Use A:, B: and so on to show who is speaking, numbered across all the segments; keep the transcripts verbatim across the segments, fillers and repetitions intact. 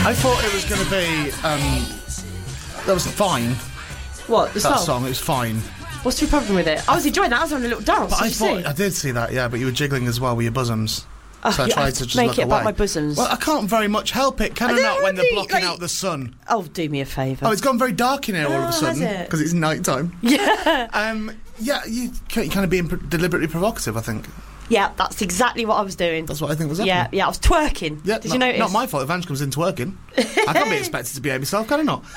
A: I thought it was going to be. Um, that was fine.
B: What, the
A: that
B: song?
A: song? It was fine.
B: What's your problem with it? I was enjoying that. I was on a little dance.
A: But
B: did
A: I
B: you
A: thought
B: see?
A: I did see that, yeah. But you were jiggling as well with your bosoms.
B: Oh,
A: so I
B: yeah,
A: tried
B: I
A: to just
B: make
A: look
B: it about
A: away.
B: my bosoms.
A: Well, I can't very much help it, can I,
B: I don't
A: not? When they're
B: really,
A: blocking
B: like-
A: out the sun.
B: Oh, do me a favour.
A: Oh, it's gone very dark in here all of
B: Oh,
A: a
B: has
A: sudden
B: it?
A: because it's night time.
B: Yeah.
A: Um, yeah, you you're kind of being pr- deliberately provocative. I think
B: Yeah, that's exactly what I was doing.
A: that's what I think was happening.
B: Yeah, yeah, I was twerking.
A: Yeah,
B: Did
A: not,
B: you notice?
A: Not my fault. If Ange comes in twerking, I can't be expected to behave myself, can I not?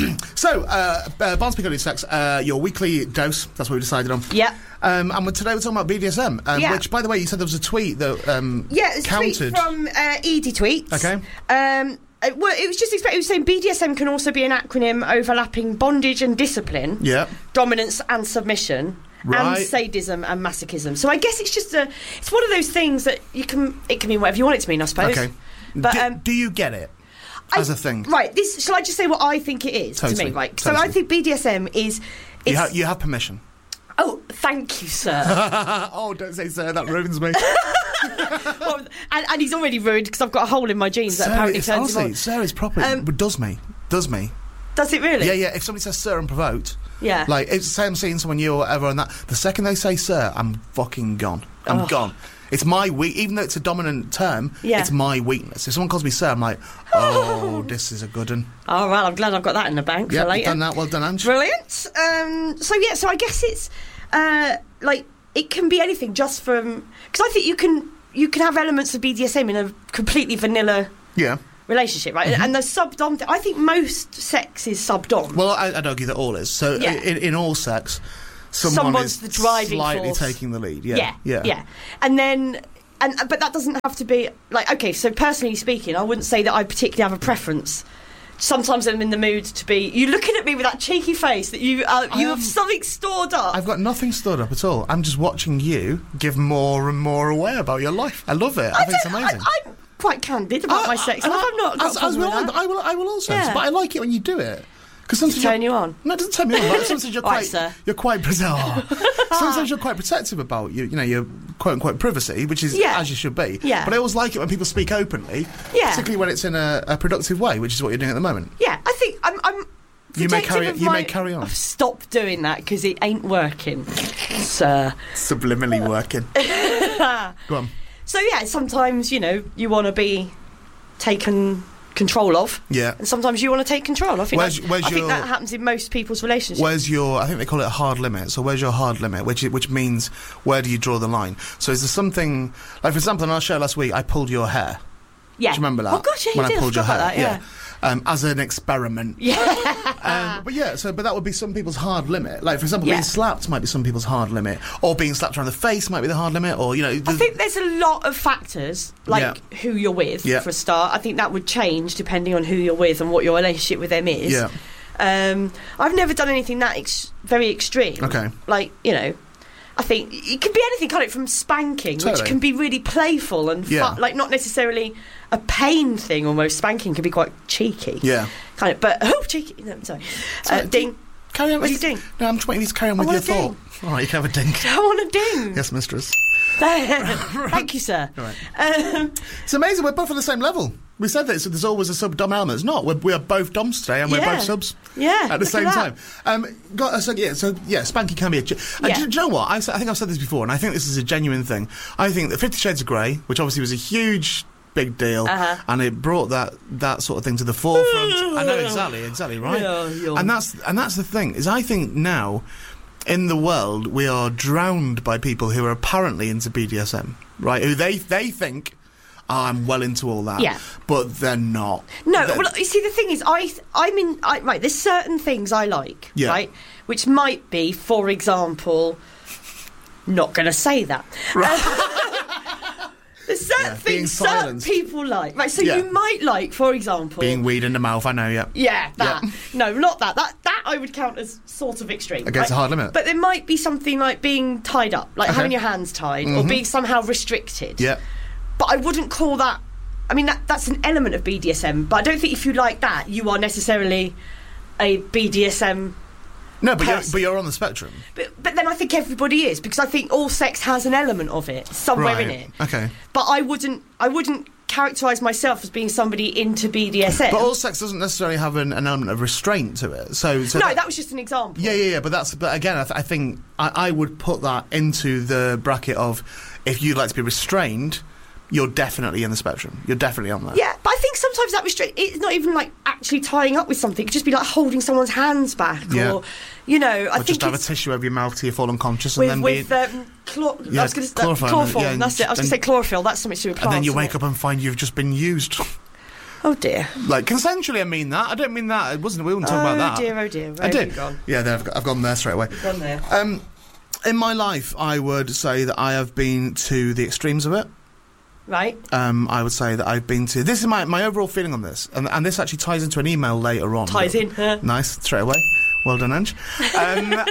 A: So, uh, uh, Barnes Piccadilly Sex, uh, your weekly dose. That's what we decided on.
B: Yeah.
A: Um, and we're, today we're talking about B D S M, um,
B: Yeah.
A: which, by the way, you said there was a tweet that um,
B: Yeah, it's a tweet
A: counted.
B: from uh, Edie Tweets.
A: Okay.
B: Um, uh, well, it was just expected. It was saying B D S M can also be an acronym overlapping bondage and discipline,
A: Yeah.
B: dominance and submission,
A: Right.
B: and sadism and masochism. So I guess it's just a. It's one of those things that you can. It can mean whatever you want it to mean, I suppose.
A: Okay.
B: But
A: do,
B: um,
A: do you get it
B: I-
A: as a thing?
B: right. This. Shall I just say what I think it is to
A: Totally,
B: me? Right. So
A: totally.
B: I think B D S M is.
A: You,
B: It's,
A: ha- you have permission.
B: oh, thank you, sir.
A: Oh, don't say sir, that ruins me.
B: Well, and, and he's already ruined because I've got a hole in my jeans that
A: Sir,
B: apparently
A: it's,
B: turns him
A: honestly,
B: on.
A: sir is proper.
B: Um,
A: But does me. Does me.
B: Does it really?
A: Yeah, yeah. If somebody says sir unprovoked,
B: Yeah.
A: like, if say I'm seeing someone new or whatever and that, the second they say sir, I'm fucking gone. I'm
B: Oh.
A: gone. It's my weak, even though it's a dominant term,
B: Yeah.
A: it's my weakness. If someone calls me sir, I'm like, oh, this is a good one.
B: Oh, well, I'm glad I've got that in the bank
A: Yeah,
B: for later.
A: done that. Well done, Ange.
B: Brilliant. Um, so, yeah, so I guess it's, uh, like, it can be anything just from... Because I think you can you can have elements of B D S M in a completely vanilla
A: Yeah.
B: relationship, right? And the sub-dom... Th- I think most sex is sub-dom.
A: Well, I, I'd argue that all is. So,
B: Yeah.
A: in, in all sex, someone
B: Someone's
A: is
B: the driving
A: slightly
B: force.
A: taking the lead. Yeah.
B: yeah,
A: Yeah.
B: yeah. And then... And, but that doesn't have to be... Like, OK, so personally speaking, I wouldn't say that I particularly have a preference. Sometimes I'm in the mood to be... You're looking at me with that cheeky face that you uh, you
A: am-
B: have something stored up.
A: I've got nothing stood up at all. I'm just watching you give more and more away about your life. I love it. I, think it's
B: don't-
A: amazing.
B: I, I'm quite candid about my sex life. I'm not.
A: As,
B: got a
A: as
B: problem
A: will
B: with
A: I,
B: that.
A: I will. I will also.
B: Yeah.
A: But I like it when you do it. Because sometimes
B: turn
A: you're-
B: you on?
A: No, it doesn't turn me on. But sometimes you're
B: All right,
A: quite.
B: sir.
A: You're quite. Oh. Sometimes you're quite protective about you. You know your quote unquote privacy, which is
B: Yeah.
A: as you should be.
B: Yeah.
A: But I always like it when people speak openly.
B: Yeah.
A: Particularly when it's in a, a productive way, which is what you're doing at the moment.
B: Yeah, I think I'm. I'm
A: You may
B: protective
A: carry-
B: of
A: you may
B: my-
A: carry on.
B: Stop doing that because it ain't working, sir.
A: Subliminally working. Go on.
B: So yeah, sometimes you know you want to be taken control of,
A: Yeah.
B: and sometimes you want to take control. I think.
A: Where's-
B: that,
A: where's
B: I think
A: your-
B: that happens in most people's relationships.
A: Where's your? I think they call it a hard limit. So where's your hard limit? Which which means where do you draw the line? So is there something like, for example, on our show last week, I pulled your hair.
B: yeah.
A: Do you remember that?
B: Oh gosh, yeah, you
A: when
B: did.
A: I pulled your
B: forgot
A: hair,
B: about that. Yeah.
A: Um, as an experiment.
B: Yeah.
A: Um, but yeah, so but that would be some people's hard limit. Like, for example,
B: Yeah.
A: being slapped might be some people's hard limit, or being slapped around the face might be the hard limit, or you know.
B: I
A: there's-
B: think there's a lot of factors, like
A: Yeah.
B: who you're with,
A: Yeah.
B: for a start. I think that would change depending on who you're with and what your relationship with them is.
A: Yeah.
B: Um, I've never done anything that ex- very extreme.
A: Okay.
B: Like, you know, I think it can be anything, can't it? From spanking, which
A: Totally.
B: can be really playful and fun,
A: Yeah.
B: like not necessarily a pain thing almost. Spanking can be quite cheeky.
A: Yeah.
B: Kind of, but, oh, cheeky. No, I'm sorry.
A: So,
B: Uh, ding.
A: Carry on.
B: What are
A: with
B: you
A: your-
B: doing?
A: No, I'm just waiting for you to carry on
B: I
A: with your
B: want a
A: thought.
B: ding.
A: All right, you can have a ding.
B: I want a ding.
A: Yes, mistress.
B: Thank you, sir.
A: Right.
B: Um,
A: It's amazing. We're both on the same level. We said that so there's always a sub dom element. It's not. We're, we are both doms today, and we're
B: Yeah.
A: both subs.
B: Yeah,
A: At the
B: look
A: same
B: at
A: time. Um, got, uh, so yeah. So yeah, spanking can be a. Ge- and
B: Yeah.
A: do, do you know what? I, s- I think I've said this before, and I think this is a genuine thing. I think that Fifty Shades of Grey, which obviously was a huge. Big deal,
B: Uh-huh.
A: and it brought that that sort of thing to the forefront. I know exactly, exactly right.
B: Yeah, yeah.
A: And that's and that's the thing is, I think now in the world we are drowned by people who are apparently into B D S M, right? Who they they think, oh, I'm well into all that,
B: Yeah.
A: but they're not.
B: No,
A: They're-
B: well, you see, the thing is, I, I'm in, I, right, there's certain things I like,
A: Yeah.
B: right, which might be, for example, not going to say that. There's certain
A: Yeah, being
B: things certain
A: silenced.
B: people like, right, so
A: Yeah.
B: you might like, for example...
A: being weed in the mouth. I know, yeah.
B: Yeah, that.
A: Yeah.
B: No, not that. That that I would count as sort of extreme.
A: Against
B: right?
A: a hard limit.
B: But there might be something like being tied up, like
A: Okay.
B: having your hands tied, or being somehow restricted.
A: Yeah.
B: But I wouldn't call that... I mean, that, that's an element of B D S M, but I don't think if you like that, you are necessarily a B D S M...
A: No, but you're,
B: person.
A: but you're on the spectrum.
B: But, but then I think everybody is, because I think all sex has an element of it, somewhere
A: Right.
B: in it.
A: Okay.
B: But I wouldn't... I wouldn't characterise myself as being somebody into B D S M.
A: But all sex doesn't necessarily have an, an element of restraint to it. So, so
B: no,
A: that,
B: that was just an example.
A: Yeah, yeah, yeah. But that's. But again, I, th- I think I, I would put that into the bracket of if you'd like to be restrained, you're definitely in the spectrum. You're definitely on that.
B: Yeah, but I think sometimes that restraint, it's not even like actually tying up with something. It could just be like holding someone's hands back,
A: Yeah.
B: or you know, I
A: Or
B: think
A: just have a
B: it's
A: tissue over your mouth till you fall unconscious,
B: with,
A: and then
B: with
A: be,
B: um, chlor-
A: Yeah,
B: I was going to
A: chloroform,
B: chloroform.
A: yeah,
B: That's it. I was going to say
A: and-
B: chlorophyll. That's something to do with
A: and
B: plants.
A: then you
B: isn't
A: wake
B: it?
A: up and find you've just been used.
B: Oh dear.
A: Like consensually, I mean that. I don't mean that. It wasn't. We wouldn't talk
B: Oh
A: about that.
B: dear, oh dear. Where
A: I
B: have
A: did.
B: you gone?
A: Yeah, there, I've, got, I've gone there straight away.
B: Gone there.
A: Um, in my life, I would say that I have been to the extremes of it.
B: Right.
A: Um, I would say that I've been to. This is my, my overall feeling on this, and, and this actually ties into an email later on.
B: Ties in. Huh?
A: Nice, straight away. Well done, Ange. Um,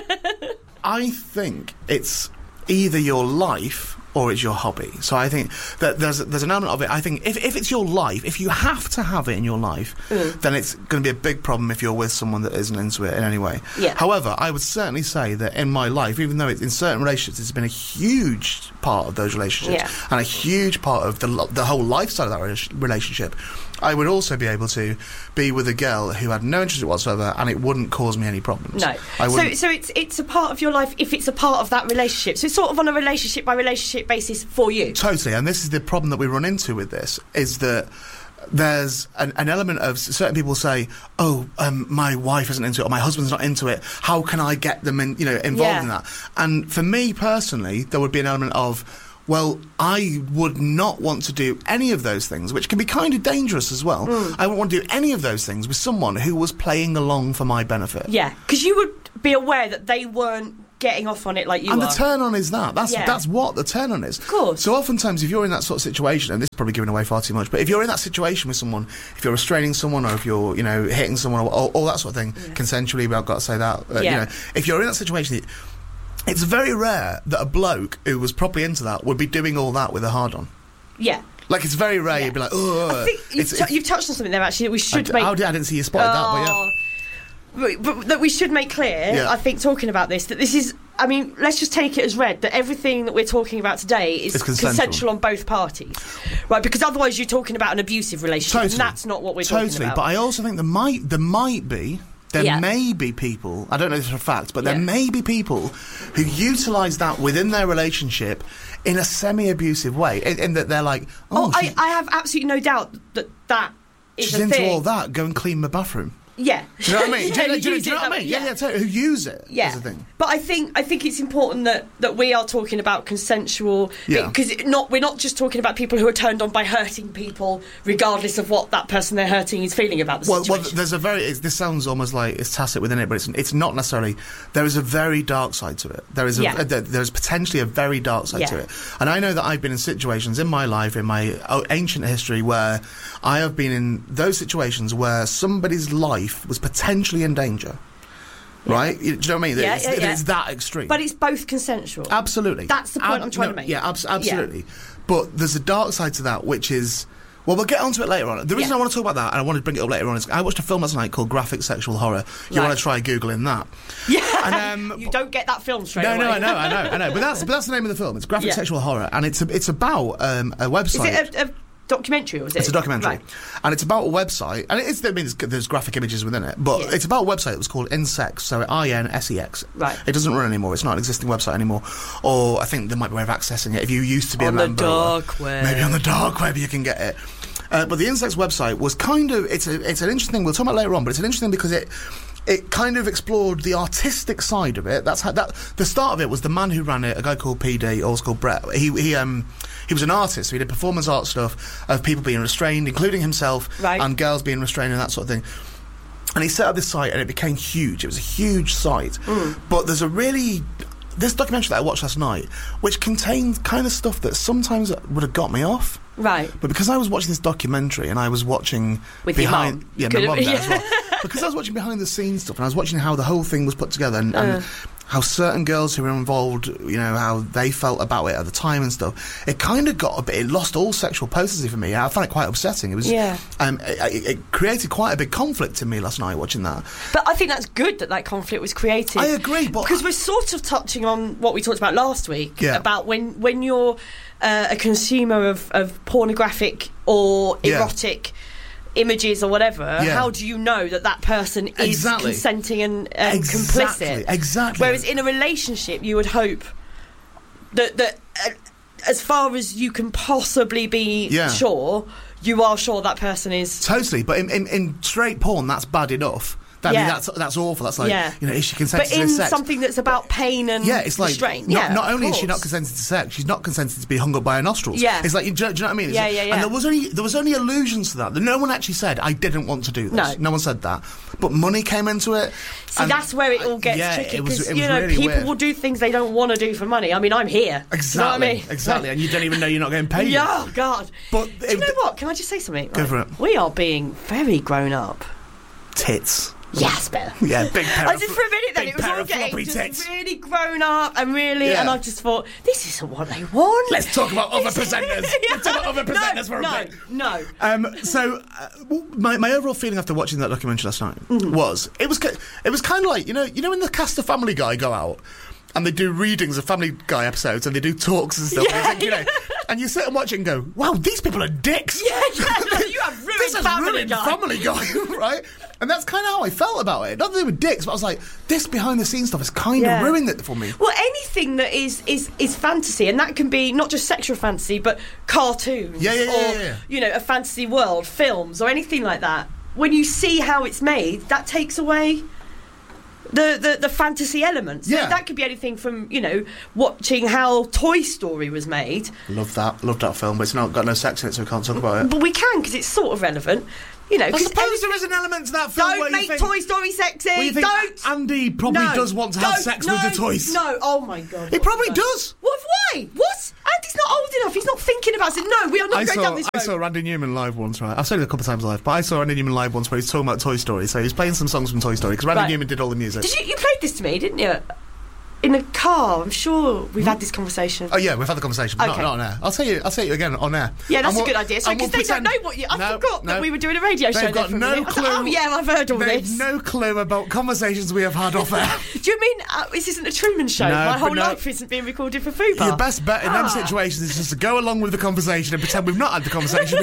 A: I think it's either your life or it's your hobby. So I think that there's there's an element of it. I think if, if it's your life, if you have to have it in your life,
B: Mm.
A: then it's going to be a big problem if you're with someone that isn't into it in any way.
B: Yeah.
A: However, I would certainly say that in my life, even though it's in certain relationships, it's been a huge part of those relationships
B: Yeah.
A: and a huge part of the lo- the whole lifestyle of that rela- relationship. I would also be able to be with a girl who had no interest in it whatsoever, and it wouldn't cause me any problems.
B: No.
A: I
B: So,
A: wouldn't.
B: so it's it's a part of your life if it's a part of that relationship. So it's sort of on a relationship by relationship basis for you.
A: Totally, and this is the problem that we run into with this, is that there's an, an element of certain people say, oh, um, my wife isn't into it, or my husband's not into it, how can I get them in, you know, involved
B: Yeah.
A: in that? And for me personally, there would be an element of, well, I would not want to do any of those things, which can be kind of dangerous as well.
B: Mm.
A: I wouldn't want to do any of those things with someone who was playing along for my benefit.
B: Yeah, because you would be aware that they weren't getting off on it like you
A: and
B: are.
A: the turn on is that. That's
B: Yeah.
A: that's what the turn on is.
B: Of course.
A: So oftentimes, if you're in that sort of situation, and this is probably giving away far too much, but if you're in that situation with someone, if you're restraining someone, or if you're, you know, hitting someone, or all, all that sort of thing,
B: Yeah.
A: consensually, but I've got to say that. Uh,
B: Yeah.
A: You know, if you're in that situation, it's very rare that a bloke who was properly into that would be doing all that with a hard on.
B: Yeah.
A: Like, it's very rare
B: Yeah.
A: you'd be like, oh.
B: I think you've, t- you've touched on something there, actually, that we should
A: I,
B: make...
A: I, I didn't see you spotted that, but yeah.
B: Oh. But, but that we should make clear,
A: Yeah.
B: I think, talking about this, that this is, I mean, let's just take it as read, that everything that we're talking about today is
A: It's consensual.
B: on both parties. Right, because otherwise you're talking about an abusive relationship,
A: Totally.
B: and that's not what we're
A: Totally,
B: talking about.
A: but I also think there might there might be there
B: Yeah.
A: may be people, I don't know this for a fact, but there
B: Yeah.
A: may be people who utilise that within their relationship in a semi-abusive way, in, in that they're like, oh,
B: oh,
A: she-
B: I, I have absolutely no doubt that that is
A: she's
B: a
A: into
B: thing.
A: all that, go and clean my bathroom.
B: Yeah.
A: Do you know what I mean? do, you,
B: Yeah,
A: do, you-
B: use
A: do you know
B: it
A: what I
B: that-
A: mean? Yeah, yeah, totally. Who use it
B: Yeah,
A: as a thing.
B: but I think I think it's important that, that we are talking about consensual,
A: Yeah.
B: because it not we're not just talking about people who are turned on by hurting people, regardless of what that person they're hurting is feeling about the
A: Well, well,
B: situation.
A: there's a very. It's, this sounds almost like it's tacit within it, but it's it's not necessarily. There is a very dark side to it. There is a,
B: Yeah.
A: uh, there, there's potentially a very dark side to
B: Yeah.
A: it, and I know that I've been in situations in my life, in my uh, ancient history, where I have been in those situations where somebody's life was potentially in danger.
B: Yeah.
A: Right? You, do you know what I mean?
B: Yeah,
A: it's,
B: yeah, yeah.
A: it's that extreme.
B: But it's both consensual.
A: Absolutely.
B: That's the point
A: Ab-
B: I'm trying
A: no,
B: to make.
A: Yeah, abs- absolutely. But there's a dark side to that, which is. Well, we'll get onto it later on. The reason
B: Yeah.
A: I want to talk about that, and I want to bring it up later on, is I watched a film last night called Graphic Sexual Horror. You
B: Right.
A: want to try Googling that.
B: Yeah,
A: And, um,
B: you don't get that film straight
A: No,
B: away.
A: no, I know, I know, I know. But that's, but that's the name of the film. It's Graphic
B: Yeah.
A: Sexual Horror, and it's, a, it's about um, a
B: Is
A: website.
B: it a, a documentary or is it?
A: It's a documentary,
B: Right.
A: and it's about a website, and it's, I mean, there's, there's graphic images within it, but
B: Yeah.
A: it's about a website that was called Insex, so I N S E X.
B: Right.
A: It doesn't run anymore. It's not an existing website anymore, or I think there might be a way of accessing it if you used to be
B: On
A: a
B: the
A: member. or-
B: dark web.
A: Maybe on the dark web you can get it. Uh, but the Insex website was kind of it's a, it's an interesting thing. We'll talk about it later on, but it's an interesting because it. It kind of explored the artistic side of it. That's how that the start of it was the man who ran it, a guy called P D, also called Brett. He he um he was an artist, so he did performance art stuff of people being restrained, including himself,
B: Right.
A: and girls being restrained and that sort of thing. And he set up this site, and it became huge. It was a huge site.
B: Mm.
A: But there's a really this documentary that I watched last night, which contained kind of stuff that sometimes would have got me off.
B: Right.
A: But because I was watching this documentary and I was watching
B: With your
A: behind,
B: mum?
A: yeah,
B: Could
A: my
B: it
A: mum
B: be?
A: there as well. Because I was watching behind the scenes stuff and I was watching how the whole thing was put together and,
B: Uh.
A: and how certain girls who were involved, you know, how they felt about it at the time and stuff. It kind of got a bit. It lost all sexual potency for me. I found it quite upsetting. It was,
B: Yeah.
A: um, it, it it created quite a big conflict in me last night watching that.
B: But I think that's good that that conflict was created.
A: I agree, but
B: because we're sort of touching on what we talked about last week
A: Yeah.
B: about when when you're uh, a consumer of, of pornographic or
A: Yeah.
B: erotic images or whatever,
A: Yeah.
B: how do you know that that person is
A: Exactly.
B: consenting and, and
A: Exactly,
B: complicit?
A: exactly.
B: Whereas in a relationship, you would hope that that uh, as far as you can possibly be
A: Yeah.
B: sure, you are sure that person is.
A: Totally, but in, in, in straight porn, that's bad enough. That, I mean,
B: Yeah.
A: that's that's awful. That's like,
B: Yeah.
A: you know, is she consenting
B: But
A: to
B: in
A: this sex?
B: something that's about pain and
A: Yeah, it's like
B: restraint.
A: not,
B: yeah,
A: not
B: of
A: only is she not
B: course.
A: consenting to sex, she's not consenting to be hung up by her nostrils.
B: Yeah.
A: It's like, you, do, you know what I mean? It's
B: Yeah,
A: like-
B: yeah, yeah.
A: And there was only there was only allusions to that. No one actually said, I didn't want to do this.
B: No.
A: one said that. But money came into it.
B: See,
A: and-
B: that's where it all gets
A: yeah,
B: tricky
A: it was-
B: because
A: it was
B: you know
A: really
B: people
A: weird.
B: will do things they don't want to do for money. I mean, I'm here.
A: Exactly,
B: You know what I mean?
A: exactly. And you don't even know you're not getting paid.
B: Yeah, oh God.
A: But
B: do you
A: if
B: know
A: the-
B: what? Can I just say something?
A: Go for it.
B: We are being very grown up.
A: Tits.
B: Yes, better.
A: Yeah, big pair
B: I
A: of
B: just
A: fl-
B: for a minute then
A: big
B: it was
A: pair
B: all
A: of
B: getting
A: floppy
B: just
A: tits.
B: really grown up and really,
A: Yeah.
B: and I just thought this isn't what they want.
A: Let's talk about other presenters. Let's talk about other presenters for a
B: no,
A: bit.
B: No,
A: Um, so, uh, w- my my overall feeling after watching that documentary last night
B: Mm-hmm.
A: was it was ki- it was kind of like you know you know when the cast of Family Guy go out and they do readings of Family Guy episodes and they do talks and stuff.
B: Yeah,
A: and, it's like, you know, and you sit and watch it and go, "Wow, these people are dicks."
B: Yeah, yeah, no, you have ruined
A: This has
B: Family
A: ruined
B: Guy.
A: Family Guy, right? And that's kind of how I felt about it. Not that they were dicks, but I was like, this behind the scenes stuff has kind
B: Yeah.
A: of ruined it for me.
B: Well, anything that is, is, is fantasy, and that can be not just sexual fantasy, but cartoons,
A: Yeah, yeah, yeah,
B: or
A: yeah, yeah.
B: you know, a fantasy world, films, or anything like that. When you see how it's made, that takes away the the, the fantasy elements. So
A: Yeah.
B: that could be anything from you know watching how Toy Story was made,
A: Love that, love that film, but it's not got no sex in it, so we can't talk about it.
B: but we can because it's sort of relevant. You know,
A: I
B: 'cause
A: suppose there is an element to that film where
B: don't
A: you
B: make
A: think,
B: Toy Story sexy.
A: where you think
B: Don't.
A: Andy probably
B: No,
A: does want to have
B: don't,
A: sex
B: no,
A: with the toys.
B: No, oh my God.
A: He
B: what
A: probably
B: no.
A: does.
B: What? Why? What? Andy's not old enough. He's not thinking about it. No, we are not
A: I
B: going
A: saw,
B: down this
A: I
B: road.
A: saw Randy Newman live once, right? I've seen it a couple of times live, but I saw Randy Newman live once where he was talking about Toy Story. So he was playing some songs from Toy Story because Randy
B: Right.
A: Newman did all the music.
B: Did you? You played this to me, didn't you? In the car. I'm sure we've had this conversation.
A: Oh yeah, we've had the conversation, but
B: Okay.
A: not, not on air. I'll tell you. I'll tell you again on air.
B: Yeah, that's
A: And
B: a
A: we'll-
B: good idea. So
A: and
B: because
A: we'll
B: they don't
A: pretend-
B: know what you. I
A: No,
B: forgot
A: no.
B: that we were doing a radio show.
A: They've
B: there
A: got
B: for a
A: no
B: minute. I thought,
A: clue.
B: oh yeah, I've heard all
A: They've
B: this.
A: no clue about conversations we have had off air.
B: Do you mean uh, this isn't a Truman Show?
A: No,
B: My
A: but
B: whole
A: no.
B: life isn't being recorded for Fubar.
A: Your best bet in them
B: Ah.
A: situations is just to go along with the conversation and pretend we've not had the conversation.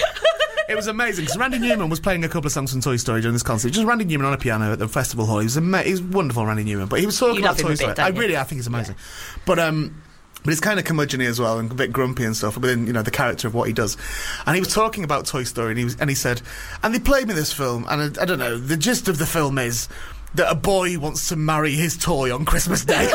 A: It was amazing because Randy Newman was playing a couple of songs from Toy Story during this concert. Just Randy Newman on a piano at the festival hall. He was ama- he was wonderful, Randy Newman. But he was talking
B: You
A: about
B: love him
A: Toy
B: a
A: Story.
B: bit, don't
A: I
B: you?
A: really, I think he's amazing. But um, but it's kind of curmudgeon-y as well and a bit grumpy and stuff within you know the character of what he does. And he was talking about Toy Story and he was and he said, and they played me this film and I, I don't know. The gist of the film is that a boy wants to marry his toy on Christmas Day.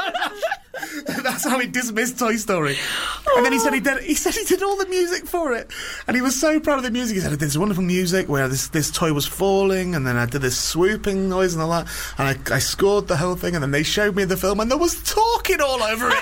A: That's how he dismissed Toy Story. And then he said he did. He said he did all the music for it, and he was so proud of the music. He said I did this wonderful music where this this toy was falling, and then I did this swooping noise and all that, and I, I scored the whole thing, and then they showed me the film, and there was talking all over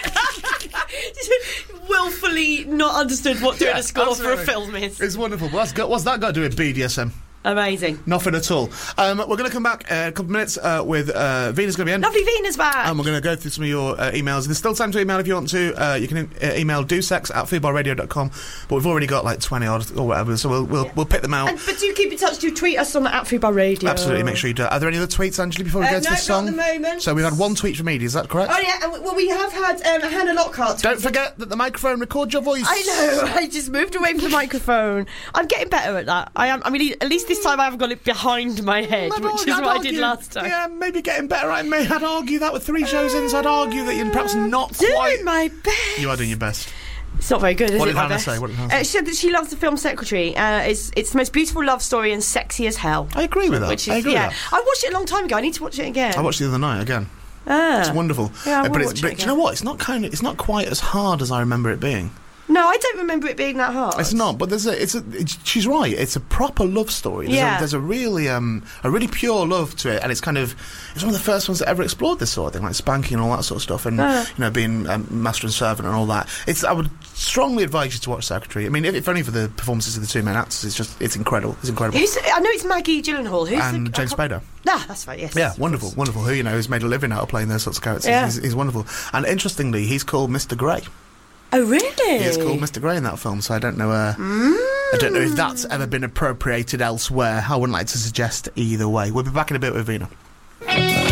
A: it.
B: Willfully not understood what doing
A: Yeah,
B: a score
A: absolutely.
B: for a film is.
A: It's wonderful. What's, got, what's that got to do with B D S M?
B: Amazing.
A: Nothing at all. Um, we're going to come back uh, in a couple of minutes uh, with uh, Vena's going to be in.
B: Lovely Vena's back.
A: And we're going to go through some of your uh, emails. There's still time to email if you want to. Uh, you can uh, email dosex at foodbar radio dot com. But we've already got like twenty odd or whatever, so we'll we'll,
B: Yeah.
A: we'll pick them out.
B: And, but do keep in touch. Do tweet us on the at Foodbar Radio.
A: Absolutely, make sure you do. Are there any other tweets, Angela, before we
B: Uh,
A: go to
B: no,
A: the
B: not
A: song?
B: at the moment.
A: So we've had one tweet from Edie, is that correct?
B: Oh yeah, and, well we have had um, Hannah Lockhart.
A: Don't forget that the microphone records your voice.
B: I know. I just moved away from the microphone. I'm getting better at that. I am. I mean, at least this time I haven't got it behind my head,
A: I'd
B: which
A: argue-
B: is
A: I'd
B: what I
A: argue-
B: did last time.
A: Yeah, maybe getting better. I may. I'd argue that with three shows in, so I'd argue that you're perhaps not
B: Doing
A: quite.
B: my best.
A: You are doing your best.
B: It's not very good, is
A: What
B: it?
A: did
B: my
A: Hannah
B: best?
A: say? What did Hannah
B: Uh,
A: say?
B: she said that she loves the film Secretary. Uh, it's it's the most beautiful love story and sexy as hell.
A: I agree with that.
B: Which is
A: I agree
B: yeah.
A: with
B: I watched it a long time ago. I need to watch it again.
A: that. I watched it the other night again.
B: Ah.
A: It's wonderful.
B: Yeah, I
A: Uh,
B: will
A: but it's,
B: watch it
A: but do you know
B: again.
A: what? It's not kind of. It's not quite as hard as I remember it being.
B: No, I don't remember it being that hard.
A: It's not, but there's a. It's a. It's, she's right. It's a proper love story. There's,
B: Yeah.
A: a, there's a really um a really pure love to it, and it's kind of it's one of the first ones that ever explored this sort of thing, like spanking and all that sort of stuff, and
B: Uh.
A: you know being um, master and servant and all that. It's. I would strongly advise you to watch Secretary. I mean, if, if only for the performances of the two main actors, it's just it's incredible. It's incredible.
B: Who's, I know it's Maggie Gyllenhaal. Who's
A: And
B: the,
A: James
B: I can't-
A: Spader.
B: Ah, that's right. Yes.
A: Yeah,
B: of
A: wonderful,
B: course.
A: wonderful. Who you know has made a living out of playing those sorts of characters.
B: Yeah.
A: He's, he's wonderful. And interestingly, he's called Mister Grey.
B: Oh really?
A: He is called Mister Grey in that film, so I don't know. Uh, I don't know if that's ever been appropriated elsewhere. I wouldn't like to suggest either way. We'll be back in a bit with Vina.